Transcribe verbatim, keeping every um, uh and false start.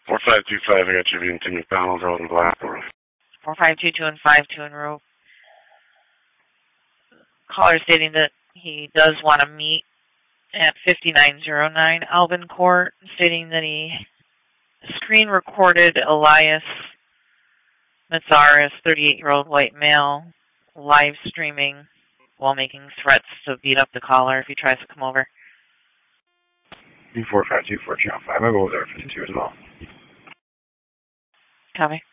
four five two five, I got you into McDonald's Road in Blackboro. four five two two and five two in row. Caller stating that he does want to meet at fifty-nine oh nine Alvin Court, stating that he screen recorded Elias Mazaris, thirty-eight-year-old white male, live streaming while making threats to beat up the caller if he tries to come over. four five two four channel five, I'll go over there for fifty-two as well. Copy.